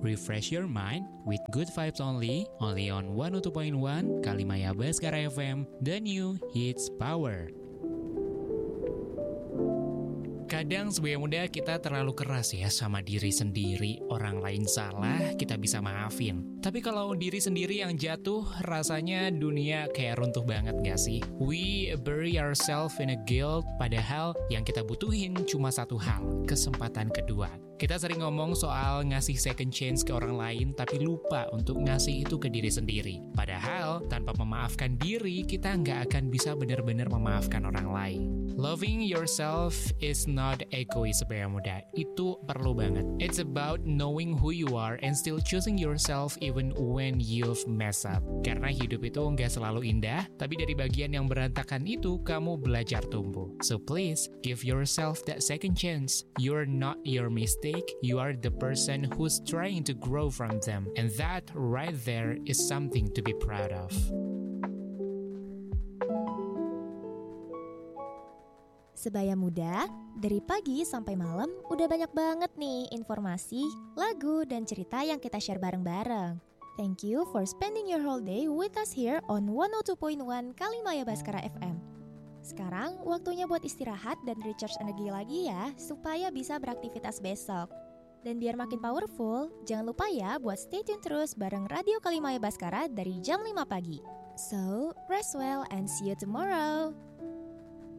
refresh your mind with good vibes only on 102.1 Kalimaya Baskara FM, the new hits power. Kadang sebagai muda kita terlalu keras ya sama diri sendiri. Orang lain salah, kita bisa maafin. Tapi kalau diri sendiri yang jatuh, rasanya dunia kayak runtuh banget gak sih? We bury ourselves in a guilt, padahal yang kita butuhin cuma satu hal, kesempatan kedua. Kita sering ngomong soal ngasih second chance ke orang lain, tapi lupa untuk ngasih itu ke diri sendiri. Padahal, tanpa memaafkan diri, kita nggak akan bisa benar-benar memaafkan orang lain. Loving yourself is not egois sebagai muda. Itu perlu banget. It's about knowing who you are and still choosing yourself even when you've messed up. Karena hidup itu nggak selalu indah, tapi dari bagian yang berantakan itu, kamu belajar tumbuh. So please, give yourself that second chance. You're not your mistake. You are the person who's trying to grow from them. And that right there is something to be proud of. Sebaya muda, dari pagi sampai malam udah banyak banget nih informasi, lagu, dan cerita yang kita share bareng-bareng. Thank you for spending your whole day with us here on 102.1 Kalimaya Baskara FM. Sekarang waktunya buat istirahat dan recharge energi lagi ya, supaya bisa beraktivitas besok. Dan biar makin powerful, jangan lupa ya buat stay tune terus bareng Radio Kalimaya Baskara dari jam 5 pagi. So, rest well and see you tomorrow.